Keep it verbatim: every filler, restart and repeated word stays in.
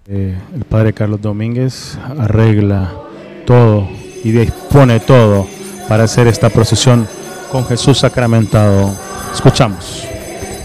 Eh, el padre Carlos Domínguez arregla todo y dispone todo para hacer esta procesión con Jesús sacramentado. Escuchamos.